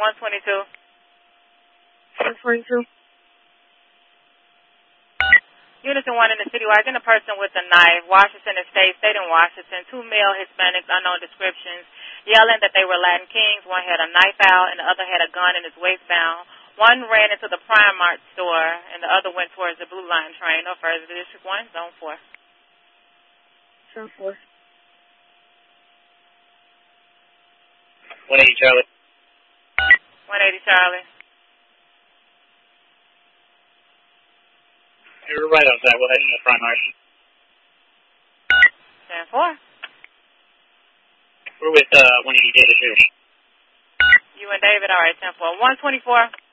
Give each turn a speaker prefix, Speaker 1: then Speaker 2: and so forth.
Speaker 1: 122.
Speaker 2: 122.
Speaker 1: Unison 1 in the city, watching a person with a knife, Washington Estate, State in Washington, 2 male Hispanics, unknown descriptions, yelling that they were Latin kings. One had a knife out and the other had a gun in his waistband. One ran into the Primark store and the other went towards the Blue Line train. No further. District 1, Zone 4.
Speaker 2: Zone 4.
Speaker 3: 180 Charlie.
Speaker 1: 180 Charlie.
Speaker 3: You're right outside. We'll head in the Primark.
Speaker 1: 10-4.
Speaker 3: We're with 180 David here.
Speaker 1: You and David, all right, 10-4. 124.